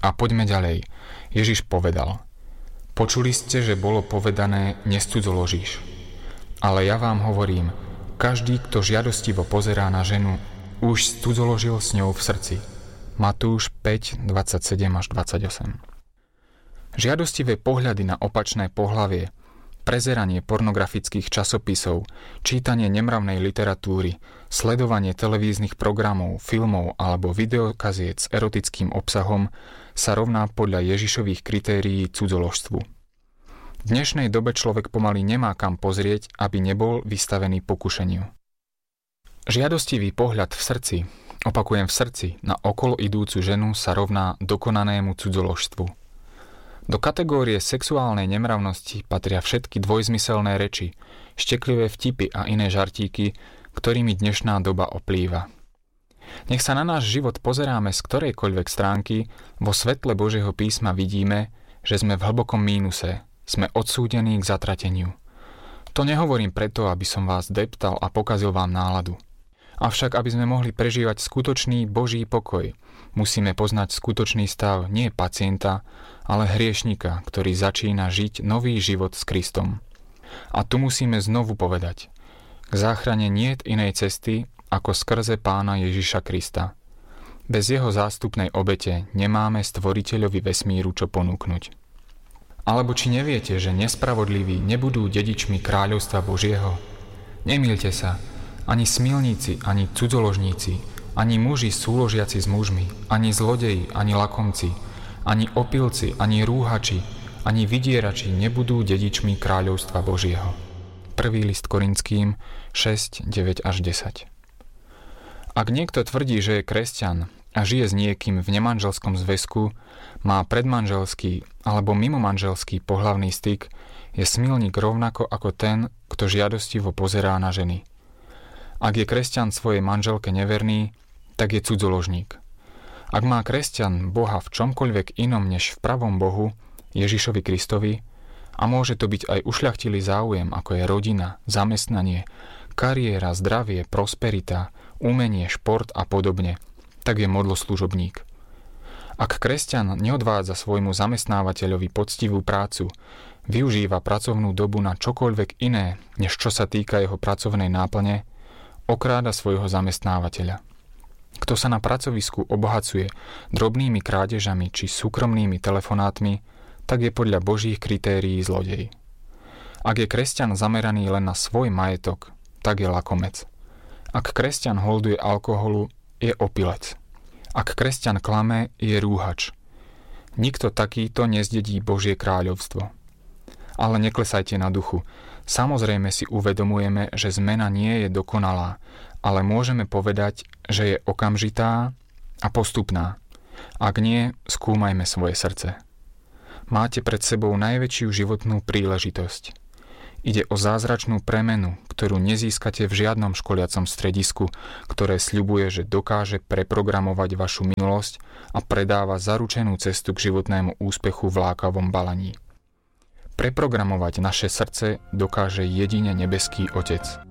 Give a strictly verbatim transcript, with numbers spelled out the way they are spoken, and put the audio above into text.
A poďme ďalej. Ježiš povedal: Počuli ste, že bolo povedané, nescudzoložíš. Ale ja vám hovorím, každý, kto žiadostivo pozerá na ženu, už cudzoložil s ňou v srdci. Matúš päť, dvadsaťsedem až dvadsaťosem. Žiadostivé pohľady na opačné pohlavie, prezeranie pornografických časopisov, čítanie nemravnej literatúry, sledovanie televíznych programov, filmov alebo videokaziet s erotickým obsahom sa rovná podľa Ježišových kritérií cudzoložstvu. V dnešnej dobe človek pomaly nemá kam pozrieť, aby nebol vystavený pokušeniu. Žiadostivý pohľad v srdci, opakujem v srdci, na okolo idúcu ženu sa rovná dokonanému cudzoložstvu. Do kategórie sexuálnej nemravnosti patria všetky dvojzmyselné reči, šteklivé vtipy a iné žartíky, ktorými dnešná doba oplýva. Nech sa na náš život pozeráme z ktorejkoľvek stránky, vo svetle Božieho písma vidíme, že sme v hlbokom mínuse, sme odsúdení k zatrateniu. To nehovorím preto, aby som vás deptal a pokazil vám náladu. Avšak, aby sme mohli prežívať skutočný Boží pokoj, musíme poznať skutočný stav nie pacienta, ale hriešnika, ktorý začína žiť nový život s Kristom. A tu musíme znovu povedať: k záchrane niet inej cesty, ako skrze Pána Ježiša Krista. Bez jeho zástupnej obete nemáme Stvoriteľovi vesmíru čo ponúknuť. Alebo či neviete, že nespravodliví nebudú dedičmi kráľovstva Božieho? Nemýlte sa, ani smilníci, ani cudzoložníci, ani muži súložiaci s mužmi, ani zlodeji, ani lakomci, ani opilci, ani rúhači, ani vydierači nebudú dedičmi kráľovstva Božieho. Prvý list Korinským šesť, deväť až desať. Ak niekto tvrdí, že je kresťan a žije s niekým v nemanželskom zväzku, má predmanželský alebo mimomanželský pohlavný styk, je smilník rovnako ako ten, kto žiadostivo pozerá na ženy. Ak je kresťan svojej manželke neverný, tak je cudzoložník. Ak má kresťan Boha v čomkoľvek inom než v pravom Bohu, Ježišovi Kristovi, a môže to byť aj ušľachtilý záujem, ako je rodina, zamestnanie, kariéra, zdravie, prosperita, umenie, šport a podobne, tak je modloslužobník. Ak kresťan neodvádza svojmu zamestnávateľovi poctivú prácu, využíva pracovnú dobu na čokoľvek iné, než čo sa týka jeho pracovnej náplne, okráda svojho zamestnávateľa. Kto sa na pracovisku obohacuje drobnými krádežami či súkromnými telefonátmi, tak je podľa Božích kritérií zlodej. Ak je kresťan zameraný len na svoj majetok, tak je lakomec. Ak kresťan holduje alkoholu, je opilec. Ak kresťan klame, je rúhač. Nikto takýto nezdedí Božie kráľovstvo. Ale neklesajte na duchu. Samozrejme si uvedomujeme, že zmena nie je dokonalá, ale môžeme povedať, že je okamžitá a postupná. Ak nie, skúmajme svoje srdce. Máte pred sebou najväčšiu životnú príležitosť. Ide o zázračnú premenu, ktorú nezískate v žiadnom školiacom stredisku, ktoré sľubuje, že dokáže preprogramovať vašu minulosť a predáva zaručenú cestu k životnému úspechu v lákavom balaní. Preprogramovať naše srdce dokáže jedine nebeský Otec.